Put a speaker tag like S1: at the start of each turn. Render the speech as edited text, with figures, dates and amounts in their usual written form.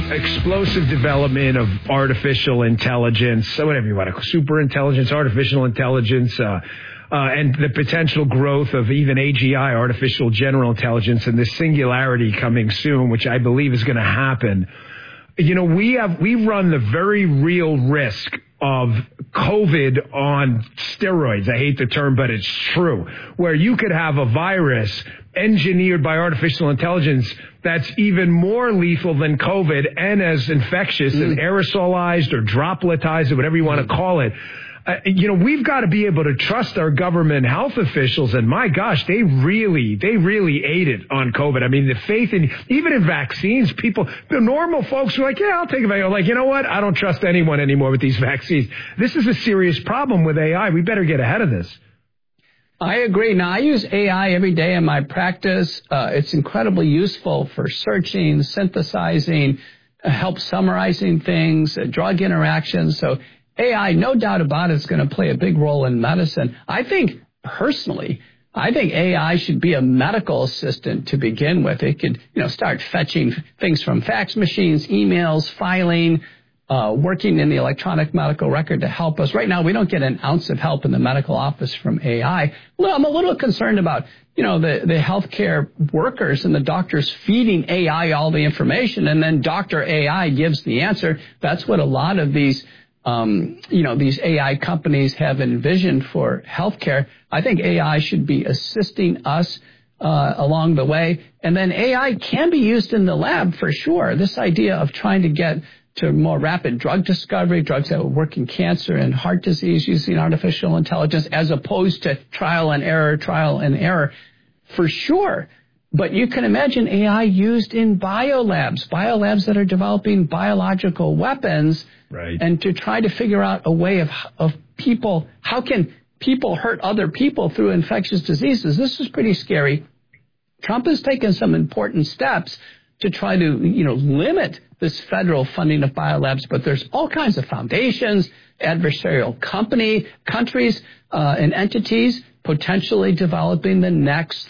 S1: explosive development of artificial intelligence, whatever you want to call it, super intelligence, artificial intelligence, and the potential growth of even AGI, artificial general intelligence, and the singularity coming soon, which I believe is going to happen. You know, we run the very real risk of COVID on steroids. I hate the term, but it's true, where you could have a virus engineered by artificial intelligence that's even more lethal than COVID and as infectious and aerosolized or dropletized or whatever you want to call it. You know, we've got to be able to trust our government health officials, and my gosh, they really aided on COVID. I mean, the faith in, even in vaccines, the normal folks are like, yeah, I'll take a vaccine. Like, you know what? I don't trust anyone anymore with these vaccines. This is a serious problem with AI. We better get ahead of this.
S2: I agree. Now, I use AI every day in my practice. It's incredibly useful for searching, synthesizing, help summarizing things, drug interactions. So AI, no doubt about it, is going to play a big role in medicine. I think, personally, AI should be a medical assistant to begin with. It could, start fetching things from fax machines, emails, filing, working in the electronic medical record to help us. Right now, we don't get an ounce of help in the medical office from AI. Well, I'm a little concerned about, the healthcare workers and the doctors feeding AI all the information, and then Dr. AI gives the answer. That's what a lot of these these AI companies have envisioned for healthcare. I think AI should be assisting us along the way. And then AI can be used in the lab for sure. This idea of trying to get to more rapid drug discovery, drugs that will work in cancer and heart disease using artificial intelligence, as opposed to trial and error, for sure. But you can imagine AI used in biolabs that are developing biological weapons.
S1: Right.
S2: And to try to figure out a way of people, how can people hurt other people through infectious diseases? This is pretty scary. Trump has taken some important steps to try to, limit this federal funding of biolabs, but there's all kinds of foundations, adversarial countries, and entities potentially developing the next